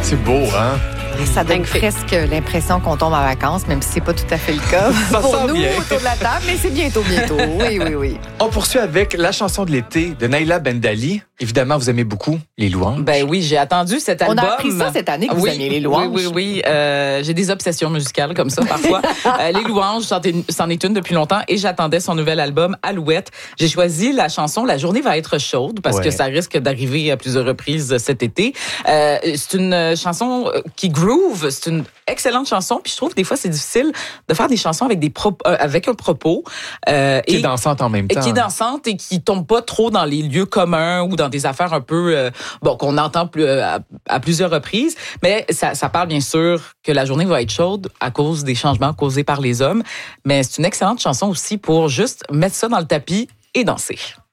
C'est beau, hein? Ça donne presque l'impression qu'on tombe en vacances, même si c'est pas tout à fait le cas Ça pour sent nous bien. autour de la table, mais c'est bientôt. Oui. On poursuit avec la chanson de l'été de Naïla Bendali. Évidemment, vous aimez beaucoup Les Louanges. Ben oui, j'ai attendu cet album. On a appris ça cette année que vous aimiez Les Louanges. Oui. J'ai des obsessions musicales comme ça parfois. Les Louanges, c'en est une depuis longtemps et j'attendais son nouvel album Alouette. J'ai choisi la chanson La journée va être chaude parce que ça risque d'arriver à plusieurs reprises cet été. C'est une chanson qui groove. C'est une excellente chanson. Puis je trouve que des fois c'est difficile de faire des chansons avec avec un propos Qui est dansante en même temps. Qui est dansante et qui tombe pas trop dans les lieux communs ou dans des affaires un peu qu'on entend à plusieurs reprises. Mais ça parle bien sûr que la journée va être chaude à cause des changements causés par les hommes. Mais c'est une excellente chanson aussi pour juste mettre ça dans le tapis et danser.